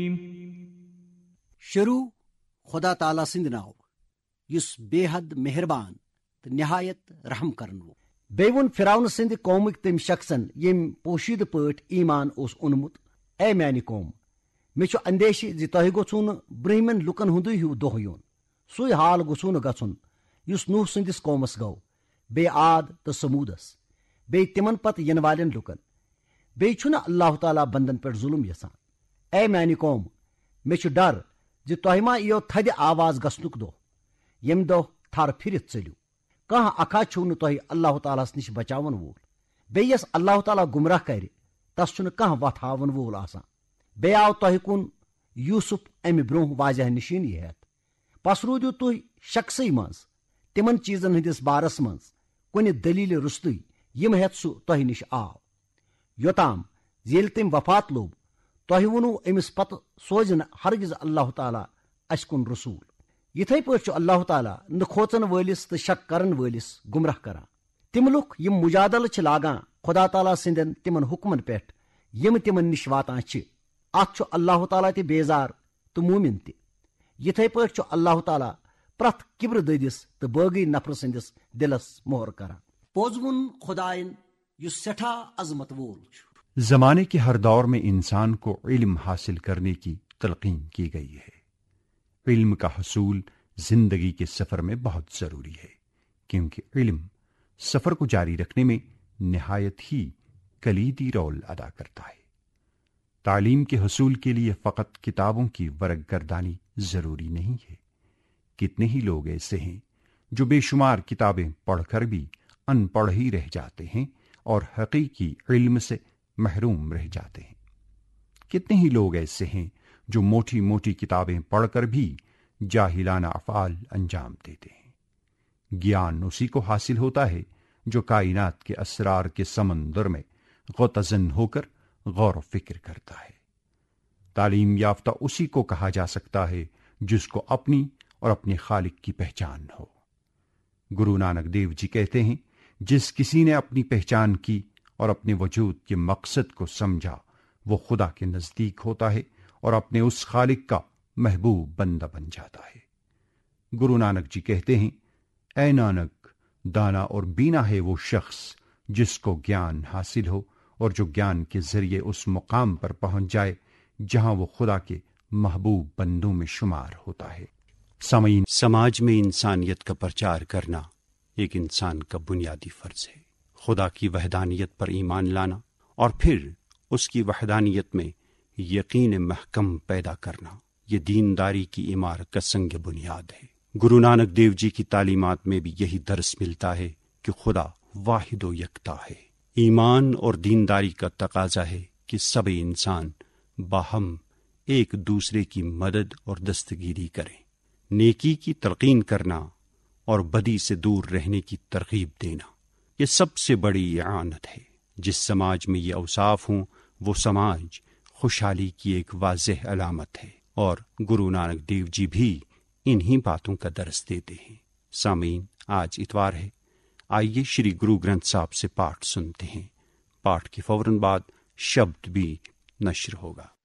شروع خدا تعالیٰ سٕنٛدِ ناو یُس بے حد مہربان تہٕ نہایت رحم کرن وول. بیٚیہِ ووٚن فرعون سٕنٛدِ قومٕکۍ تٔمۍ شخصن ییٚمۍ پوشیدٕ پٲٹھۍ ایمان اوس اوٚنمُت: اے میانہِ قوم، مےٚ چھُ اندیشہِ زِ تۄہہِ گوٚژھوٗ نہٕ برٛونٛہمٮ۪ن لُکن ہُنٛدُے ہیوٗ دۄہ یُن. سُے حال گوٚژھوٗ نہٕ گژھُن یُس نوح سٕنٛدِس قومس گوٚو، بیٚیہِ عاد تہٕ سموٗدس، بیٚیہِ تِمن پتہٕ یِنہٕ والٮ۪ن لُکن. بیٚیہِ چھُنہٕ اللہ تعالیٰ بندن پٮ۪ٹھ ظُلم یژھان. اے میانہِ قوم، مےٚ چھُ ڈر زِ تۄہہِ ما یِیو تھدِ آواز گژھنُک دۄہ، ییٚمہِ دۄہ تھر پھرِتھ ژٔلِو. کانٛہہ اکھا چھُو نہٕ تۄہہِ اللہ تعالیٰ ہس نِش بچاون وول. بیٚیہِ یس اللہ تعالیٰ گمراہ کرِ تس چھُنہٕ کانٛہہ وتھ ہاوَن وول آسان. بیٚیہِ آو تۄہہِ کُن یوٗسف امہِ برٛونٛہہ واضح نشٲنی ہٮ۪تھ. پس روٗدِو تُہۍ شخصٕے منٛز تِمن چیٖزن ہٕنٛدِس بارس منٛز کُنہِ دٔلیٖلہِ روٚستُے یِم ہٮ۪تھ سُہ تۄہہِ نِش آو، یوٚتام زِ ییٚلہِ تٔمۍ وفات لوٚب تۄہہِ ووٚنوٕ أمِس پتہٕ سوزِ نہٕ ہرگز اللہ تعالیٰ اسہِ کُن رسوٗل. یِتھے پٲٹھۍ چھُ اللہ تعالیٰ نہٕ کھوژن وٲلِس تہٕ شک کرن وٲلِس گمراہ کران. تِم لُکھ یِم مجادلہٕ چھِ لاگان خدا تعالیٰ سٕنٛدٮ۪ن تِمن حُکمن پٮ۪ٹھ یِم تِمن نِش واتان چھِ، اتھ چھُ اللہ تعالیٰ تہِ بیزار تہٕ مومِن تہِ. یِتھے پٲٹھۍ چھُ اللہ تعالیٰ پرٛٮ۪تھ کِبرٕ دٔدِس تہٕ بٲغی نفرٕ سٕنٛدِس دِلس مۄہر کران. پوٚز ووٚن خدایَن یُس سٮ۪ٹھاہ عظمت وول چھُ. زمانے کے ہر دور میں انسان کو علم حاصل کرنے کی تلقین کی گئی ہے. علم کا حصول زندگی کے سفر میں بہت ضروری ہے، کیونکہ علم سفر کو جاری رکھنے میں نہایت ہی کلیدی رول ادا کرتا ہے. تعلیم کے حصول کے لیے فقط کتابوں کی ورق گردانی ضروری نہیں ہے. کتنے ہی لوگ ایسے ہیں جو بے شمار کتابیں پڑھ کر بھی ان پڑھ ہی رہ جاتے ہیں اور حقیقی علم سے محروم رہ جاتے ہیں. کتنے ہی لوگ ایسے ہیں جو موٹی موٹی کتابیں پڑھ کر بھی جاہلانہ افعال انجام دیتے ہیں. گیان اسی کو حاصل ہوتا ہے جو کائنات کے اسرار کے سمندر میں غوطہ ہو کر غور و فکر کرتا ہے. تعلیم یافتہ اسی کو کہا جا سکتا ہے جس کو اپنی اور اپنے خالق کی پہچان ہو. گرو نانک دیو جی کہتے ہیں، جس کسی نے اپنی پہچان کی اور اپنے وجود کے مقصد کو سمجھا، وہ خدا کے نزدیک ہوتا ہے اور اپنے اس خالق کا محبوب بندہ بن جاتا ہے. گرو نانک جی کہتے ہیں، اے نانک، دانا اور بینا ہے وہ شخص جس کو گیان حاصل ہو اور جو گیان کے ذریعے اس مقام پر پہنچ جائے جہاں وہ خدا کے محبوب بندوں میں شمار ہوتا ہے. سامعین، سماج میں انسانیت کا پرچار کرنا ایک انسان کا بنیادی فرض ہے. خدا کی وحدانیت پر ایمان لانا اور پھر اس کی وحدانیت میں یقین محکم پیدا کرنا، یہ دینداری کی عمارت کا سنگ بنیاد ہے. گرو نانک دیو جی کی تعلیمات میں بھی یہی درس ملتا ہے کہ خدا واحد و یکتا ہے. ایمان اور دینداری کا تقاضا ہے کہ سب انسان باہم ایک دوسرے کی مدد اور دستگیری کریں. نیکی کی تلقین کرنا اور بدی سے دور رہنے کی ترغیب دینا، یہ سب سے بڑی اعانت ہے. جس سماج میں یہ اوصاف ہوں وہ سماج خوشحالی کی ایک واضح علامت ہے، اور گرو نانک دیو جی بھی انہی باتوں کا درس دیتے ہیں. سامعین، آج اتوار ہے، آئیے شری گرو گرنتھ صاحب سے پاٹھ سنتے ہیں. پاٹھ کے فوراً بعد شبد بھی نشر ہوگا.